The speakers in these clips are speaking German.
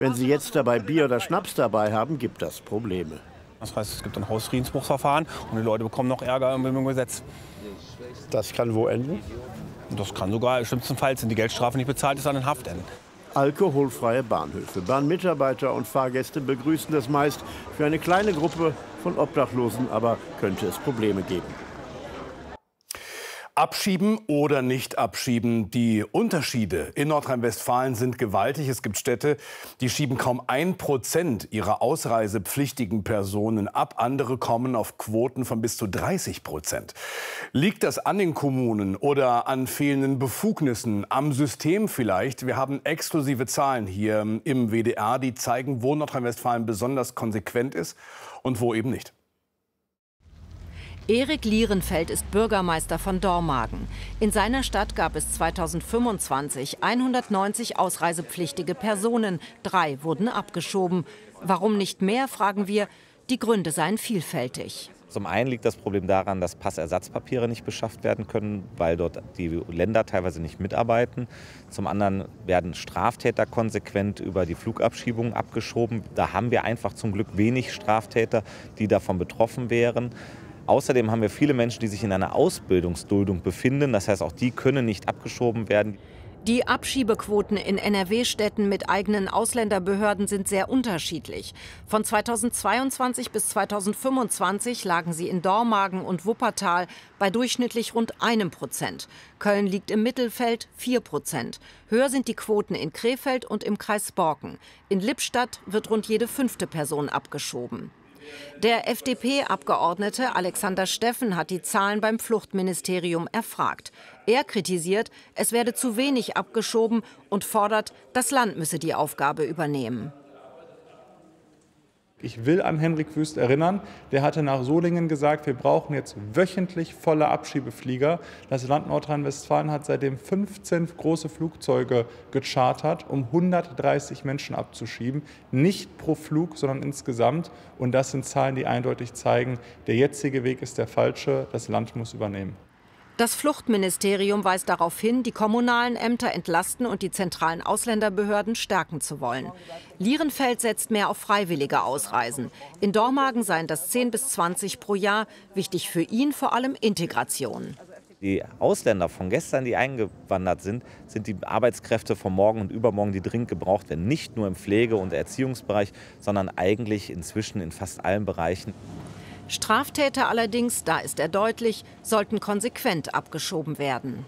Wenn Sie jetzt dabei Bier oder Schnaps dabei haben, gibt das Probleme. Das heißt, es gibt ein Hausfriedensbruchsverfahren und die Leute bekommen noch Ärger mit dem Gesetz. Das kann wo enden? Und das kann sogar im schlimmsten Fall, wenn die Geldstrafe nicht bezahlt ist, dann in Haft enden. Alkoholfreie Bahnhöfe. Bahnmitarbeiter und Fahrgäste begrüßen das meist. Für eine kleine Gruppe von Obdachlosen aber könnte es Probleme geben. Abschieben oder nicht abschieben. Die Unterschiede in Nordrhein-Westfalen sind gewaltig. Es gibt Städte, die schieben kaum 1% ihrer ausreisepflichtigen Personen ab. Andere kommen auf Quoten von bis zu 30%. Liegt das an den Kommunen oder an fehlenden Befugnissen, am System vielleicht? Wir haben exklusive Zahlen hier im WDR, die zeigen, wo Nordrhein-Westfalen besonders konsequent ist und wo eben nicht. Erik Lierenfeld ist Bürgermeister von Dormagen. In seiner Stadt gab es 2025 190 ausreisepflichtige Personen. 3 wurden abgeschoben. Warum nicht mehr, fragen wir. Die Gründe seien vielfältig. Zum einen liegt das Problem daran, dass Passersatzpapiere nicht beschafft werden können, weil dort die Länder teilweise nicht mitarbeiten. Zum anderen werden Straftäter konsequent über die Flugabschiebung abgeschoben. Da haben wir einfach zum Glück wenig Straftäter, die davon betroffen wären. Außerdem haben wir viele Menschen, die sich in einer Ausbildungsduldung befinden. Das heißt, auch die können nicht abgeschoben werden. Die Abschiebequoten in NRW-Städten mit eigenen Ausländerbehörden sind sehr unterschiedlich. Von 2022 bis 2025 lagen sie in Dormagen und Wuppertal bei durchschnittlich rund 1%. Köln liegt im Mittelfeld 4%. Höher sind die Quoten in Krefeld und im Kreis Borken. In Lippstadt wird rund jede 5. Person abgeschoben. Der FDP-Abgeordnete Alexander Steffen hat die Zahlen beim Fluchtministerium erfragt. Er kritisiert, es werde zu wenig abgeschoben und fordert, das Land müsse die Aufgabe übernehmen. Ich will an Henrik Wüst erinnern, der hatte nach Solingen gesagt, wir brauchen jetzt wöchentlich volle Abschiebeflieger. Das Land Nordrhein-Westfalen hat seitdem 15 große Flugzeuge gechartert, um 130 Menschen abzuschieben. Nicht pro Flug, sondern insgesamt. Und das sind Zahlen, die eindeutig zeigen, der jetzige Weg ist der falsche, das Land muss übernehmen. Das Fluchtministerium weist darauf hin, die kommunalen Ämter entlasten und die zentralen Ausländerbehörden stärken zu wollen. Lierenfeld setzt mehr auf freiwillige Ausreisen. In Dormagen seien das 10 bis 20 pro Jahr. Wichtig für ihn vor allem Integration. Die Ausländer von gestern, die eingewandert sind, sind die Arbeitskräfte von morgen und übermorgen, die dringend gebraucht werden. Nicht nur im Pflege- und Erziehungsbereich, sondern eigentlich inzwischen in fast allen Bereichen. Straftäter allerdings, da ist er deutlich, sollten konsequent abgeschoben werden.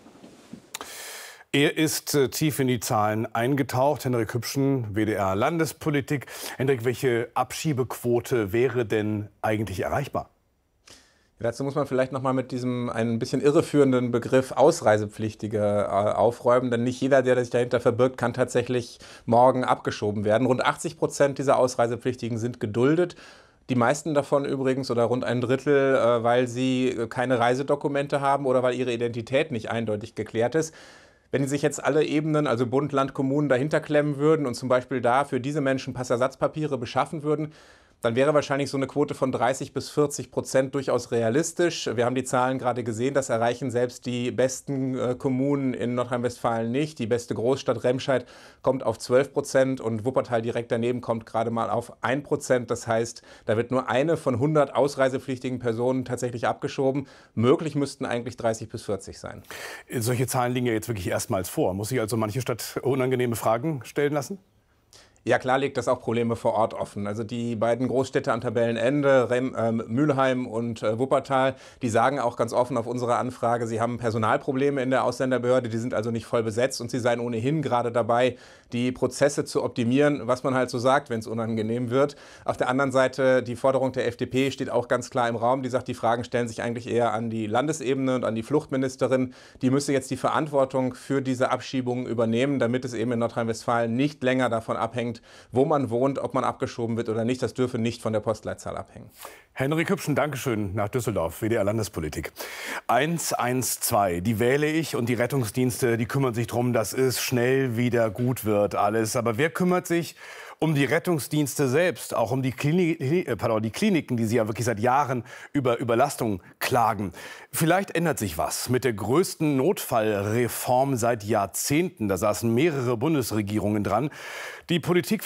Er ist tief in die Zahlen eingetaucht. Henrik Hübschen, WDR Landespolitik. Henrik, welche Abschiebequote wäre denn eigentlich erreichbar? Dazu muss man vielleicht noch mal mit diesem ein bisschen irreführenden Begriff Ausreisepflichtige aufräumen, denn nicht jeder, der sich dahinter verbirgt, kann tatsächlich morgen abgeschoben werden. Rund 80% dieser Ausreisepflichtigen sind geduldet. Die meisten davon übrigens oder rund ein Drittel, weil sie keine Reisedokumente haben oder weil ihre Identität nicht eindeutig geklärt ist. Wenn sich jetzt alle Ebenen, also Bund, Land, Kommunen, dahinter klemmen würden und zum Beispiel da für diese Menschen Passersatzpapiere beschaffen würden, dann wäre wahrscheinlich so eine Quote von 30 bis 40% durchaus realistisch. Wir haben die Zahlen gerade gesehen, das erreichen selbst die besten Kommunen in Nordrhein-Westfalen nicht. Die beste Großstadt Remscheid kommt auf 12% und Wuppertal direkt daneben kommt gerade mal auf 1%. Das heißt, da wird nur eine von 100 ausreisepflichtigen Personen tatsächlich abgeschoben. Möglich müssten eigentlich 30 bis 40 sein. Solche Zahlen liegen ja jetzt wirklich erstmals vor. Muss sich also manche Stadt unangenehme Fragen stellen lassen? Ja, klar legt das auch Probleme vor Ort offen. Also die beiden Großstädte am Tabellenende, Mülheim und Wuppertal, die sagen auch ganz offen auf unsere Anfrage, sie haben Personalprobleme in der Ausländerbehörde, die sind also nicht voll besetzt und sie seien ohnehin gerade dabei, die Prozesse zu optimieren, was man halt so sagt, wenn es unangenehm wird. Auf der anderen Seite, die Forderung der FDP steht auch ganz klar im Raum, die sagt, die Fragen stellen sich eigentlich eher an die Landesebene und an die Fluchtministerin. Die müsse jetzt die Verantwortung für diese Abschiebungen übernehmen, damit es eben in Nordrhein-Westfalen nicht länger davon abhängt, wo man wohnt, ob man abgeschoben wird oder nicht. Das dürfe nicht von der Postleitzahl abhängen. Henrik Hübschen, Dankeschön nach Düsseldorf, WDR Landespolitik. 112, die wähle ich und die Rettungsdienste, die kümmern sich darum, dass es schnell wieder gut wird alles. Aber wer kümmert sich um die Rettungsdienste selbst, auch um die Kliniken, die sie ja wirklich seit Jahren über Überlastung klagen? Vielleicht ändert sich was mit der größten Notfallreform seit Jahrzehnten. Da saßen mehrere Bundesregierungen dran. Die Politik